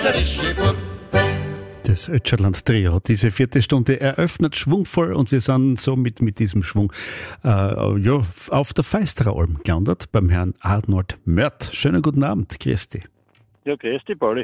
Das Ötscherland Trio hat diese 4. Stunde eröffnet, schwungvoll, und wir sind so mit diesem Schwung auf der Feisterer Alm gelandet, beim Herrn Arnold Mörth. Schönen guten Abend, grüß dich. Ja, grüß dich, Pauli.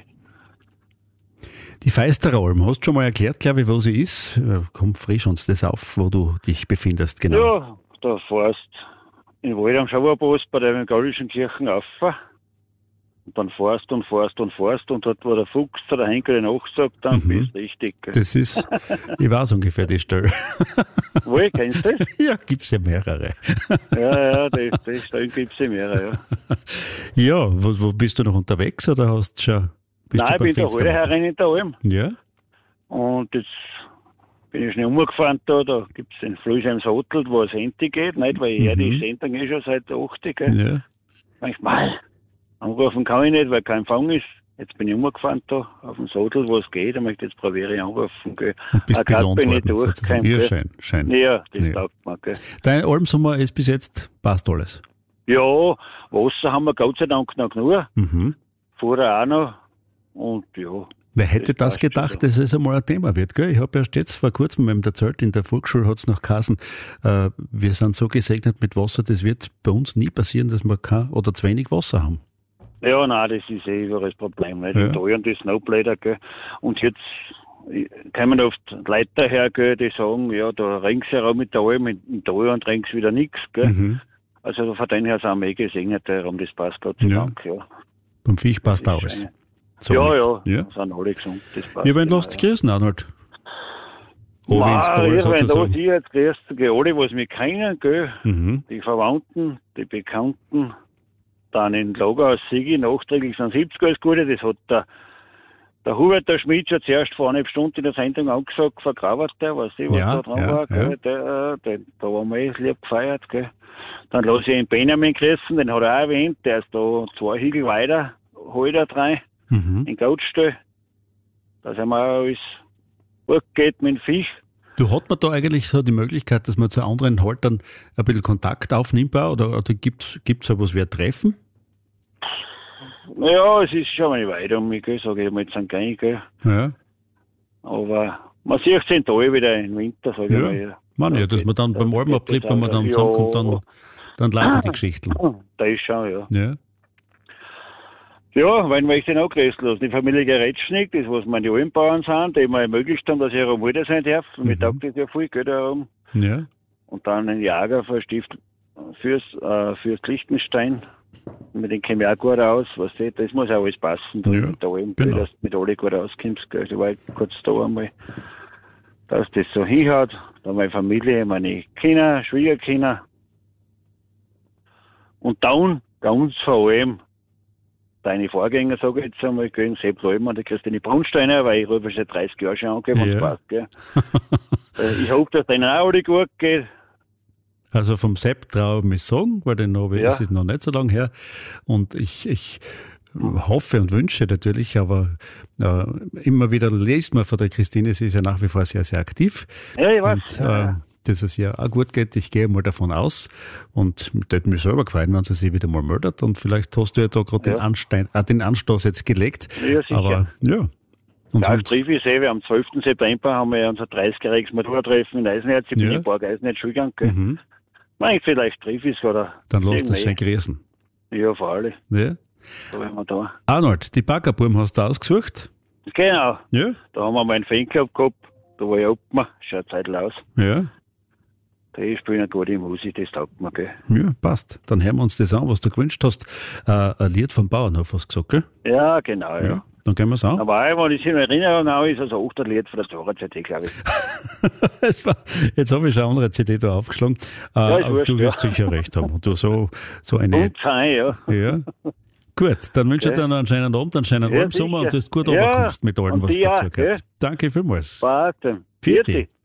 Die Feisterer Alm, hast du schon mal erklärt, glaube ich, wo sie ist? Komm, frisch uns das auf, wo du dich befindest, genau. Ja, da fährst in Wald am Schauerboss bei der evangelischen Kirchen rauf. Und dann fährst und dort, wo der Fuchs zu der Henkel nachsagt, dann bist du richtig. Gell? Das ist, ich weiß ungefähr die Stelle. Wohl, kennst du das? Ja, gibt's ja mehrere. Ja, das Stellen gibt's ja mehrere, ja. Ja, wo bist du noch unterwegs, oder hast du schon... Nein, ich bin der alte Herrin in der Alm. Ja. Und jetzt bin ich schnell umgefahren da gibt's den Flusheims Hotel, wo es Ente geht, nicht, weil die Sendung schon seit der 8. Gell? Ja. Manchmal anrufen kann ich nicht, weil kein Empfang ist. Jetzt bin ich umgefahren da auf dem Hotel, wo es geht. Ich möchte jetzt probiere ich anrufen. Gell. Und bist belohnt worden, durch, sozusagen. Ja, schön. Ja, das taugt mir. Gell. Dein Almsommer ist bis jetzt, passt alles? Ja, Wasser haben wir Gott sei Dank noch genug. Vorher auch noch. Und ja. Wer hätte das gedacht, dass es einmal ein Thema wird, gell? Ich habe erst jetzt vor kurzem erzählt, in der Volksschule hat es noch geheißen, wir sind so gesegnet mit Wasser, das wird bei uns nie passieren, dass wir kein oder zu wenig Wasser haben. Ja, nein, das ist überall das Problem. Nicht? Ja. Und die Snowblader, gell? Und jetzt kommen oft Leute daher, gell, die sagen, ja, da ringsherum mit der Alm, in der und rings wieder nichts. Also von dem her sind wir gesegnet, darum das passt Gott sei Dank. Ja. Beim Viech passt auch alles. So ja, sind alle gesund. Ja, wenn du dich grüßen, Arnold. Oh, wenn es da ist, sozusagen. Ich jetzt grüßt alle, was mich kennen, gell? Die Verwandten, die Bekannten, dann in Lager aus Sigi, nachträglich sind 70 alles Gute. Das hat der Hubert, der Schmidt, schon zuerst vor 1,5 Stunden in der Sendung angesagt, vergraut der, was da dran war, gell? Da waren wir lieb gefeiert, gell? Dann lasse ich den Benjamin grüßen, den hat er auch erwähnt, der ist da 2 Hügel weiter, Halter 3. In Gautstall, dass einmal alles gut geht mit dem Fisch. Du, hat man da eigentlich so die Möglichkeit, dass man zu anderen Haltern ein bisschen Kontakt aufnimmt, oder gibt's so was wie ein Treffen? Ja, es ist schon mal weit um mich, sage ich mal, jetzt ein Gang, gell. Ja. Aber man sieht es in Tal wieder im Winter, sage ich mal. Ja. Man, dass man dann beim Almabtrieb, wenn man dann zusammenkommt, dann laufen die Geschichten. Das ist schon, ja. Ja, wenn wir den auch grüßen lassen. Die Familie Geretschnik, das was meine Almbauern sind, die mir ermöglicht haben, dass ich am Walder sein darf. Mir taugt das ja viel, gell, darum. Ja. Und dann ein Jager verstift fürs Liechtenstein. Mit dem käme ich auch gut aus, weißt du, das muss auch alles passen. Da mit der Alm, dass du mit alle gut auskommst, gell. Ich war kurz da einmal, dass das so hinhaut. Da meine Familie, meine Kinder, Schwiegerkinder. Und dann, ganz vor allem, deine Vorgänger, sage ich jetzt einmal, gehen Sepp Leumann und die Christine Brunsteiner, weil ich rufe schon 30 Jahre schon angegeben und passt, gell. Ich hoffe, dass denen auch alle gut geht. Also vom Sepp traue ich mich sagen, weil den habe ich, es ist noch nicht so lange her. Und ich hoffe und wünsche natürlich, aber immer wieder liest man von der Christine, sie ist ja nach wie vor sehr, sehr aktiv. Ja, ich weiß. Und, dass es ihr auch gut geht, ich gehe mal davon aus. Und das hätte mich selber gefallen, wenn sie sich wieder mal meldet. Und vielleicht hast du ja da gerade den Anstoß jetzt gelegt. Ja, sicher. Aber ja. Und ja, Triff ist am 12. September haben wir ja unser 30-jähriges Matura-Treffen in Eisenherz. Ich bin in Park Eisenherz Schulgang. Nein, vielleicht Triff ist oder. Dann lass das schön grüßen. Ja, vor allem. Ja. Da werden wir da. Arnold, die Baggerburm hast du ausgesucht? Genau. Ja. Da haben wir mal einen Fanclub gehabt. Da war ich oben. Schaut Zeit aus. Ja. Die spielen eine gute Musik, das taugt mir, gell? Ja, passt. Dann hören wir uns das an, was du gewünscht hast. Ein Lied vom Bauernhof, hast du gesagt, gell? Ja, genau, ja. Dann gehen wir es an. Aber wenn ich es in Erinnerung habe, ist also auch das Lied von der Zora-CD, glaube ich. Jetzt habe ich schon eine andere CD da aufgeschlagen. Aber du wirst sicher recht haben. Und du so eine... Und sein, ja. Gut, dann wünsche ich dir noch einen schönen Abend, einen schönen Almsommer und dass du gut runterkommst mit allem, was dazu gehört. Danke vielmals. Warte. Vierte.